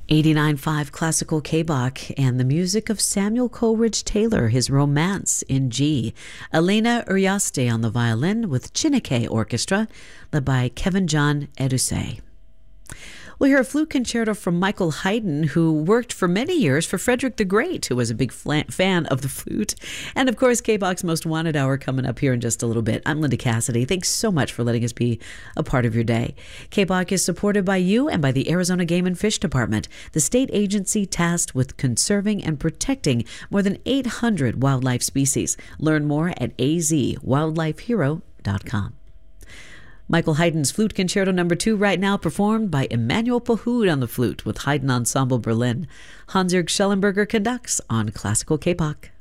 89.5 Classical K-Bach and the music of Samuel Coleridge Taylor, his Romance in G. Elena Uryaste on the violin with Chineke Orchestra, led by Kevin John Edusei. We'll hear a flute concerto from Michael Haydn, who worked for many years for Frederick the Great, who was a big fan of the flute. And of course, K-Bach's Most Wanted Hour coming up here in just a little bit. I'm Linda Cassidy. Thanks so much for letting us be a part of your day. K-Bach is supported by you and by the Arizona Game and Fish Department, the state agency tasked with conserving and protecting more than 800 wildlife species. Learn more at azwildlifehero.com. Michael Haydn's Flute Concerto No. 2 right now performed by Emanuel Pahud on the flute with Haydn Ensemble Berlin. Hans-Jörg Schellenberger conducts on Classical K-Bach.